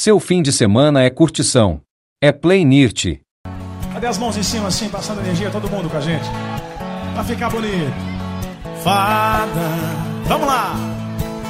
Seu fim de semana é curtição. É Play Nirt. Cadê as mãos em cima assim, passando energia, todo mundo com a gente? Pra ficar bonito. Fada. Vamos lá.